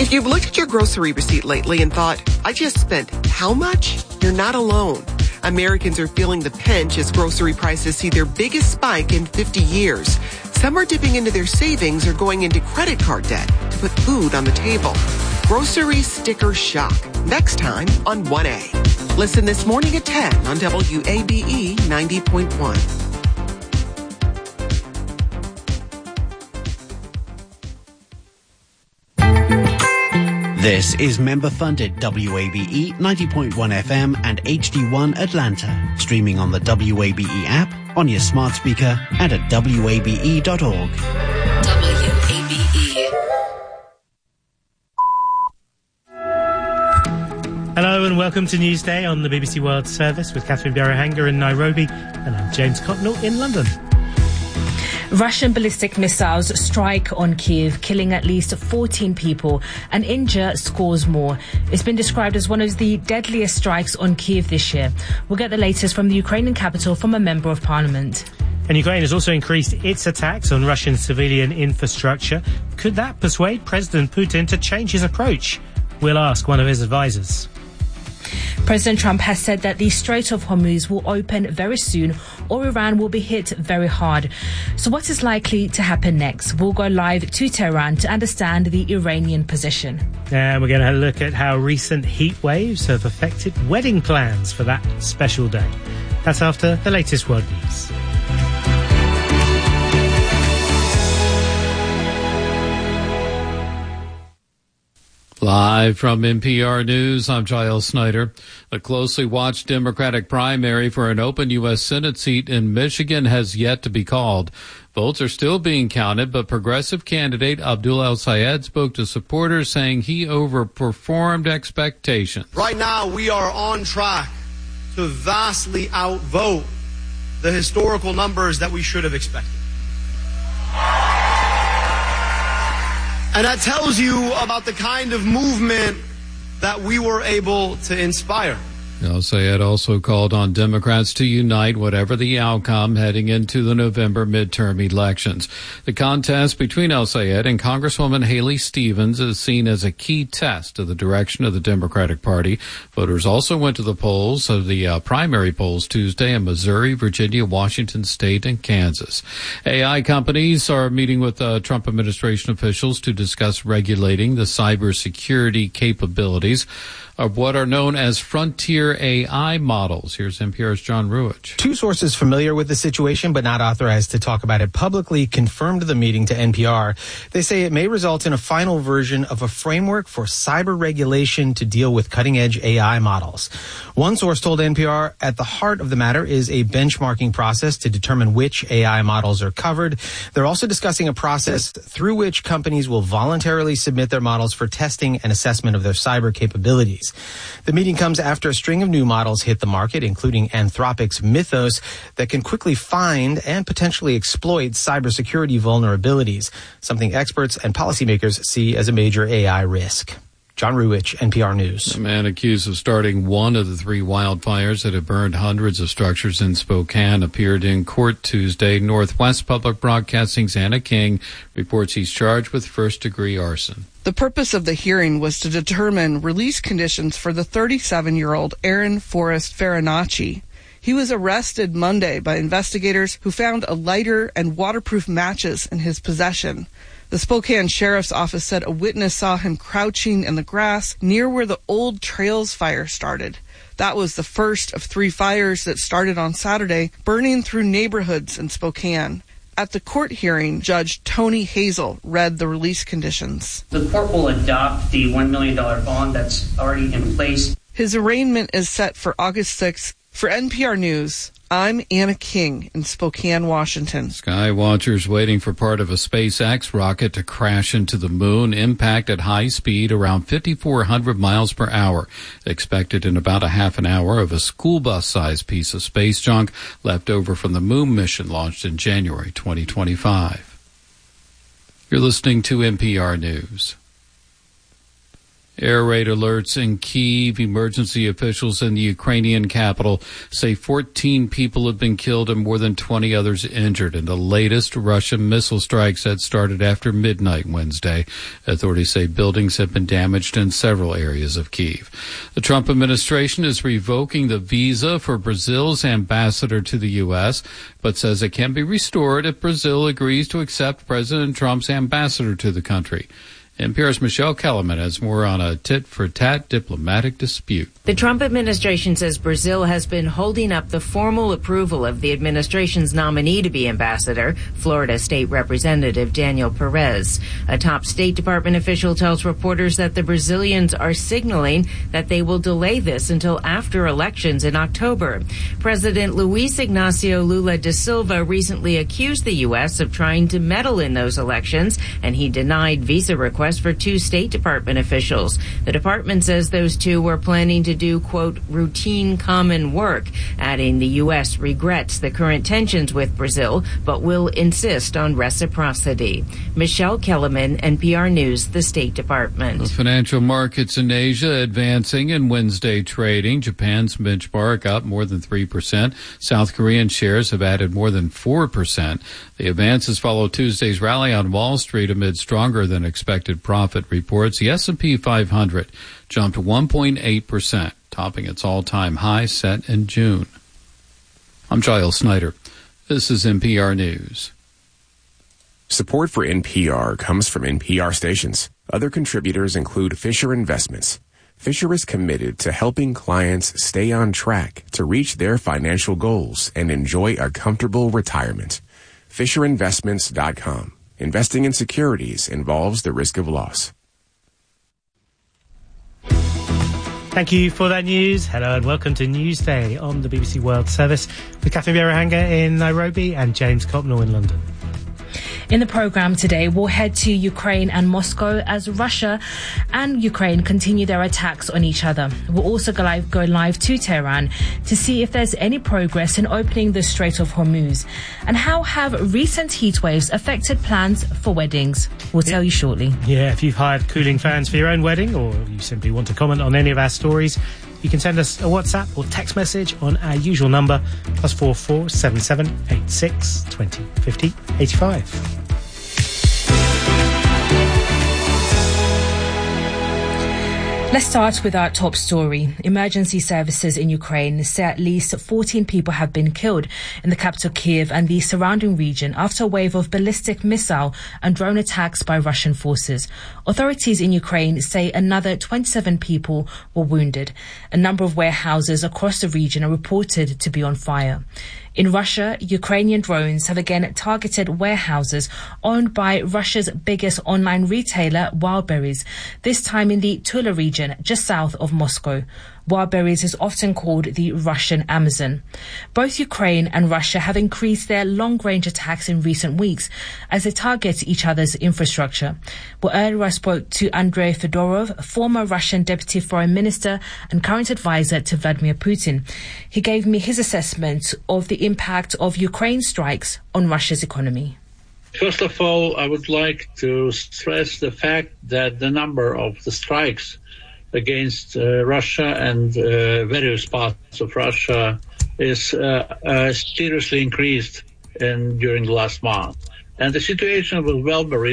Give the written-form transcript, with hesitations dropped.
If you've looked at your grocery receipt lately and thought, I just spent how much? You're not alone. Americans are feeling the pinch as grocery prices see their biggest spike in 50 years. Some are dipping into their savings or going into credit card debt to put food on the table. Grocery sticker shock. Next time on 1A. Listen this morning at 10 on WABE 90.1. This is member-funded WABE 90.1 FM and HD1 Atlanta. Streaming on the WABE app, on your smart speaker, and at wabe.org. WABE. Hello and welcome to Newsday on the BBC World Service with Catherine Biarahanga in Nairobi, and I'm James Cotnell in London. Russian ballistic missiles strike on Kyiv, killing at least 14 people and injure scores more. It's been described as one of the deadliest strikes on Kyiv this year. We'll get the latest from the Ukrainian capital from a member of parliament. And Ukraine has also increased its attacks on Russian civilian infrastructure. Could that persuade President Putin to change his approach? We'll ask one of his advisors. President Trump has said that the Strait of Hormuz will open very soon or Iran will be hit very hard. So what is likely to happen next? We'll go live to Tehran to understand the Iranian position. And we're going to look at how recent heat waves have affected wedding plans for that special day. That's after the latest world news. Live from NPR News, I'm Giles Snyder. A closely watched Democratic primary for an open U.S. Senate seat in Michigan has yet to be called. Votes are still being counted, but progressive candidate Abdul El-Sayed spoke to supporters saying he overperformed expectations. Right now, we are on track to vastly outvote the historical numbers that we should have expected. And that tells you about the kind of movement that we were able to inspire. El-Sayed also called on Democrats to unite whatever the outcome heading into the November midterm elections. The contest between El-Sayed and Congresswoman Haley Stevens is seen as a key test of the direction of the Democratic Party. Voters also went to the polls, the primary polls Tuesday in Missouri, Virginia, Washington State, and Kansas. AI companies are meeting with Trump administration officials to discuss regulating the cybersecurity capabilities of what are known as frontier AI models. Here's NPR's John Ruich. Two sources familiar with the situation but not authorized to talk about it publicly confirmed the meeting to NPR. They say it may result in a final version of a framework for cyber regulation to deal with cutting-edge AI models. One source told NPR at the heart of the matter is a benchmarking process to determine which AI models are covered. They're also discussing a process through which companies will voluntarily submit their models for testing and assessment of their cyber capabilities. The meeting comes after a string of new models hit the market, including Anthropic's Mythos, that can quickly find and potentially exploit cybersecurity vulnerabilities, something experts and policymakers see as a major AI risk. John Ruich, NPR News. A man accused of starting one of the three wildfires that have burned hundreds of structures in Spokane appeared in court Tuesday. Northwest Public Broadcasting's Anna King reports he's charged with first-degree arson. The purpose of the hearing was to determine release conditions for the 37-year-old Aaron Forrest Farinacci. He was arrested Monday by investigators who found a lighter and waterproof matches in his possession. The Spokane Sheriff's Office said a witness saw him crouching in the grass near where the Old Trails fire started. That was the first of three fires that started on Saturday, burning through neighborhoods in Spokane. At the court hearing, Judge Tony Hazel read the release conditions. The court will adopt the $1 million bond that's already in place. His arraignment is set for August 6th. For NPR News, I'm Anna King in Spokane, Washington. Sky watchers waiting for part of a SpaceX rocket to crash into the moon, impact at high speed around 5,400 miles per hour. Expected in about a half an hour of a school bus-sized piece of space junk left over from the moon mission launched in January 2025. You're listening to NPR News. Air raid alerts in Kyiv. Emergency officials in the Ukrainian capital say 14 people have been killed and more than 20 others injured in the latest Russian missile strikes that started after midnight Wednesday. Authorities say buildings have been damaged in several areas of Kyiv. The Trump administration is revoking the visa for Brazil's ambassador to the U.S., but says it can be restored if Brazil agrees to accept President Trump's ambassador to the country. NPR's Michelle Kellerman has more on a tit-for-tat diplomatic dispute. The Trump administration says Brazil has been holding up the formal approval of the administration's nominee to be ambassador, Florida State Representative Daniel Perez. A top State Department official tells reporters that the Brazilians are signaling that they will delay this until after elections in October. President Luiz Inácio Lula da Silva recently accused the U.S. of trying to meddle in those elections, and he denied visa requests for two State Department officials. The department says those two were planning to do, quote, routine common work, adding the U.S. regrets the current tensions with Brazil, but will insist on reciprocity. Michelle Kellerman, NPR News, the State Department. The financial markets in Asia advancing in Wednesday trading. Japan's benchmark up more than 3%. South Korean shares have added more than 4%. The advances follow Tuesday's rally on Wall Street amid stronger than expected profit reports. The S&P 500 jumped 1.8%, topping its all-time high set in June. I'm Giles Snyder. This is NPR News. Support for NPR comes from NPR stations. Other contributors include Fisher Investments. Fisher is committed to helping clients stay on track to reach their financial goals and enjoy a comfortable retirement. FisherInvestments.com. Investing in securities involves the risk of loss. Thank you for that news. Hello and welcome to Newsday on the BBC World Service with Catherine Bierahanga in Nairobi and James Copnell in London. In the programme today, we'll head to Ukraine and Moscow as Russia and Ukraine continue their attacks on each other. We'll also go live to Tehran to see if there's any progress in opening the Strait of Hormuz. And how have recent heat waves affected plans for weddings? We'll tell you shortly. Yeah, if you've hired cooling fans for your own wedding or you simply want to comment on any of our stories, you can send us a WhatsApp or text message on our usual number, +44 77 86 20 50 85. Let's start with our top story. Emergency services in Ukraine say at least 14 people have been killed in the capital Kyiv and the surrounding region after a wave of ballistic missile and drone attacks by Russian forces. Authorities in Ukraine say another 27 people were wounded. A number of warehouses across the region are reported to be on fire. In Russia, Ukrainian drones have again targeted warehouses owned by Russia's biggest online retailer, Wildberries, this time in the Tula region, just south of Moscow. Wildberries is often called the Russian Amazon. Both Ukraine and Russia have increased their long-range attacks in recent weeks as they target each other's infrastructure. Well, earlier I spoke to Andrei Fedorov, former Russian Deputy Foreign Minister and current advisor to Vladimir Putin. He gave me his assessment of the impact of Ukraine's strikes on Russia's economy. First of all, I would like to stress the fact that the number of the strikes against Russia and various parts of Russia is seriously increased during the last month. And the situation with Wildberries